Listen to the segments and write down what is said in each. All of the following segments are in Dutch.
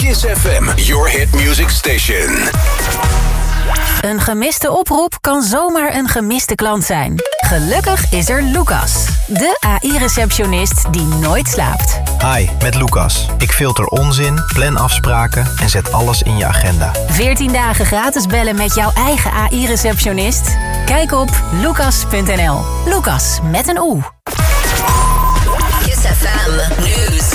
Kiss FM, your hit music station. Een gemiste oproep kan zomaar een gemiste klant zijn. Gelukkig is er Lucas, de AI-receptionist die nooit slaapt. Hi, met Lucas. Ik filter onzin, plan afspraken en zet alles in je agenda. 14 dagen gratis bellen met jouw eigen AI-receptionist? Kijk op lucas.nl. Lucas met een O. Kiss FM News.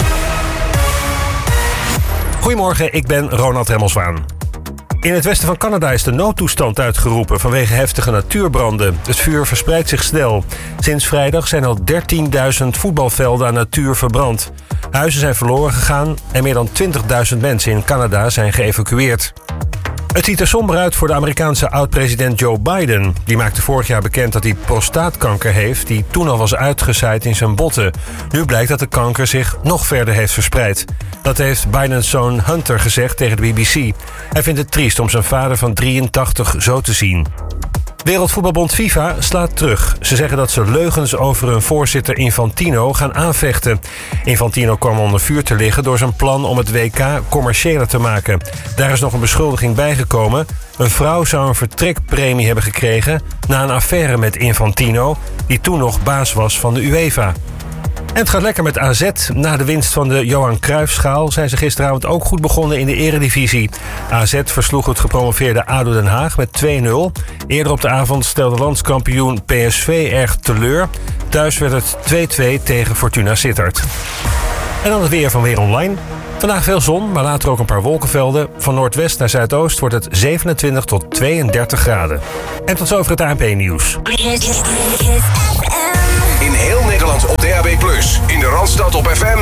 Goedemorgen, ik ben Ronald Remmelswaan. In het westen van Canada is de noodtoestand uitgeroepen vanwege heftige natuurbranden. Het vuur verspreidt zich snel. Sinds vrijdag zijn al 13.000 voetbalvelden aan natuur verbrand. Huizen zijn verloren gegaan en meer dan 20.000 mensen in Canada zijn geëvacueerd. Het ziet er somber uit voor de Amerikaanse oud-president Joe Biden. Die maakte vorig jaar bekend dat hij prostaatkanker heeft, die toen al was uitgezaaid in zijn botten. Nu blijkt dat de kanker zich nog verder heeft verspreid. Dat heeft Bidens zoon Hunter gezegd tegen de BBC. Hij vindt het triest om zijn vader van 83 zo te zien. Wereldvoetbalbond FIFA slaat terug. Ze zeggen dat ze leugens over hun voorzitter Infantino gaan aanvechten. Infantino kwam onder vuur te liggen door zijn plan om het WK commerciëler te maken. Daar is nog een beschuldiging bijgekomen. Een vrouw zou een vertrekpremie hebben gekregen na een affaire met Infantino, die toen nog baas was van de UEFA. En het gaat lekker met AZ. Na de winst van de Johan Cruijffschaal zijn ze gisteravond ook goed begonnen in de eredivisie. AZ versloeg het gepromoveerde ADO Den Haag met 2-0. Eerder op de avond stelde landskampioen PSV erg teleur. Thuis werd het 2-2 tegen Fortuna Sittard. En dan het weer van Weer Online. Vandaag veel zon, maar later ook een paar wolkenvelden. Van noordwest naar zuidoost wordt het 27 tot 32 graden. En tot zover het ANP-nieuws. In heel Nederland op DAB+. In de Randstad op FM